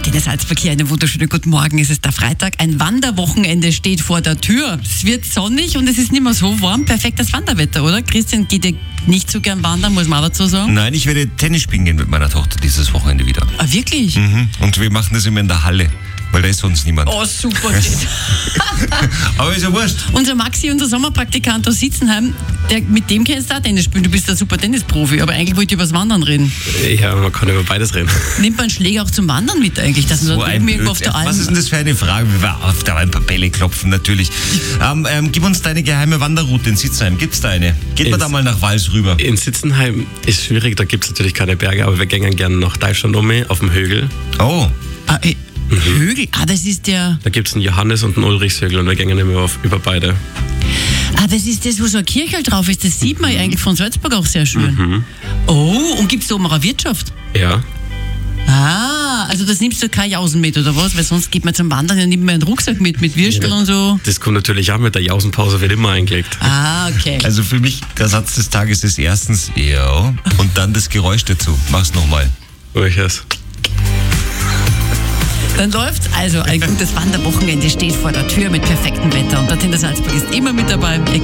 Antenne Salzburg hier, einen wunderschönen guten Morgen. Es ist der Freitag, ein Wanderwochenende steht vor der Tür. Es wird sonnig und es ist nicht mehr so warm. Perfektes Wanderwetter, oder? Christian geht ja nicht so gern wandern, muss man auch dazu sagen. Nein, ich werde Tennis spielen gehen mit meiner Tochter dieses Wochenende wieder. Ah, wirklich? Und wir machen das immer in der Halle, weil da ist sonst niemand. Oh, super. Aber ist ja wurscht. Unser Maxi, unser Sommerpraktikant aus Sitzenheim, mit dem kannst du auch Tennis spielen. Du bist ein super Tennisprofi, aber eigentlich wollte ich über das Wandern reden. Ja, man kann über beides reden. Nimmt man einen Schläger auch zum Wandern mit eigentlich? Dass man So da ein irgendwo auf der Blödsinn. Alm... Was ist denn das für eine Frage? Wir werden auf der Alm ein paar Bälle klopfen, natürlich. Gib uns deine geheime Wanderroute in Sitzheim. Gibt's da eine? Geht man da mal nach Wals rüber? In Sitzenheim ist schwierig, da gibt es natürlich keine Berge, aber wir gehen gerne nach Deutschland auf dem Högel. Oh. Högel? Ah, das ist der... Da gibt es einen Johannes und einen Ulrichshögel und wir gehen immer über beide. Ah, das ist das, wo so ein Kirchel drauf ist. Das sieht man ja eigentlich von Salzburg auch sehr schön. Oh, und gibt es da oben auch eine Wirtschaft? Ja. Ah, also das nimmst du keine Jausen mit, oder was? Weil sonst geht man zum Wandern, dann nimmt man einen Rucksack mit Würstel und so. Das kommt natürlich auch mit der Jausenpause, wird immer eingelegt. Ah, okay. Also für mich, der Satz des Tages ist erstens ja und dann das Geräusch dazu. Mach's nochmal. Welches? Dann läuft's. Also ein gutes Wanderwochenende steht vor der Tür mit perfektem Wetter. Und der Antenne Salzburg ist immer mit dabei.